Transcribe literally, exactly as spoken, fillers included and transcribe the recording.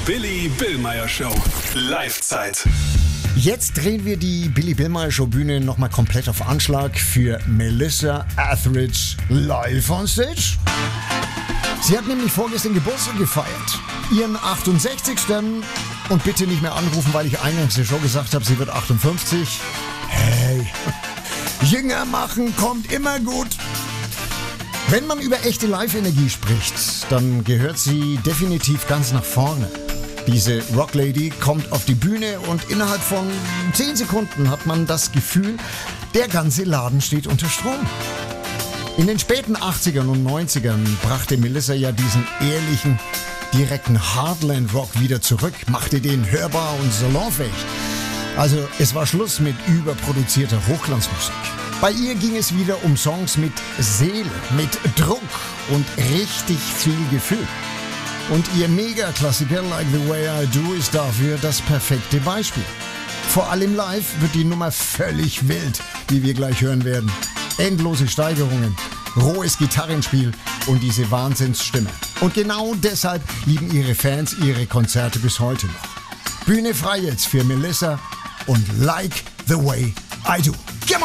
Billy Billmeyer Show. Live-Zeit. Jetzt drehen wir die Billy Billmeyer Show Bühne nochmal komplett auf Anschlag für Melissa Etheridge live on stage. Sie hat nämlich vorgestern Geburtstag gefeiert. Ihren achtundsechzigsten Und bitte nicht mehr anrufen, weil ich eingangs der Show gesagt habe, sie wird achtundfünfzig. Hey, jünger machen kommt immer gut. Wenn man über echte Live-Energie spricht, dann gehört sie definitiv ganz nach vorne. Diese Rocklady kommt auf die Bühne und innerhalb von zehn Sekunden hat man das Gefühl, der ganze Laden steht unter Strom. In den späten achtzigern und neunzigern brachte Melissa ja diesen ehrlichen, direkten Heartland-Rock wieder zurück, machte den hörbar und salonfähig. Also es war Schluss mit überproduzierter Hochglanzmusik. Bei ihr ging es wieder um Songs mit Seele, mit Druck und richtig viel Gefühl. Und ihr Mega-Klassiker Like the Way I Do ist dafür das perfekte Beispiel. Vor allem live wird die Nummer völlig wild, wie wir gleich hören werden. Endlose Steigerungen, rohes Gitarrenspiel und diese Wahnsinnsstimme. Und genau deshalb lieben ihre Fans ihre Konzerte bis heute noch. Bühne frei jetzt für Melissa und Like the Way I Do.